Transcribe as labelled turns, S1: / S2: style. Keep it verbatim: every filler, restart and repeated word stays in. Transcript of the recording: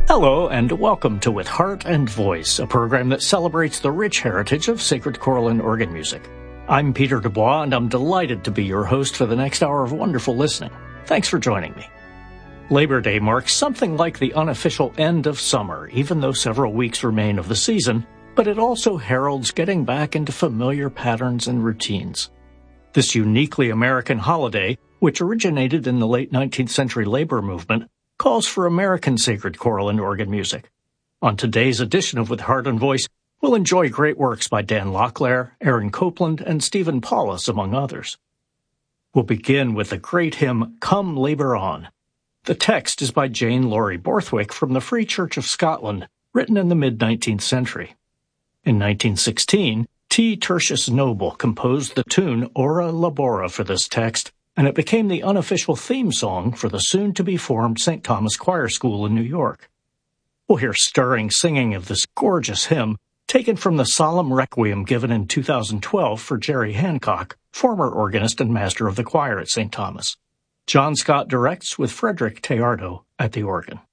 S1: Hello, and welcome to With Heart and Voice, a program that celebrates the rich heritage of sacred choral and organ music. I'm Peter Dubois, and I'm delighted to be your host for the next hour of wonderful listening. Thanks for joining me. Labor Day marks something like the unofficial end of summer, even though several weeks remain of the season, but it also heralds getting back into familiar patterns and routines. This uniquely American holiday, which originated in the late nineteenth century labor movement, calls for American sacred choral and organ music. On today's edition of With Heart and Voice, we'll enjoy great works by Dan Locklear, Aaron Copland, and Stephen Paulus, among others. We'll begin with the great hymn, Come Labour On. The text is by Jane Laurie Borthwick from the Free Church of Scotland, written in the mid-nineteenth century. In nineteen sixteen, T. Tertius Noble composed the tune Ora Labora for this text, and it became the unofficial theme song for the soon-to-be-formed Saint Thomas Choir School in New York. We'll hear stirring singing of this gorgeous hymn, taken from the solemn requiem given in two thousand twelve for Jerry Hancock, former organist and master of the choir at Saint Thomas. John Scott directs with Frederick Teardo at the organ.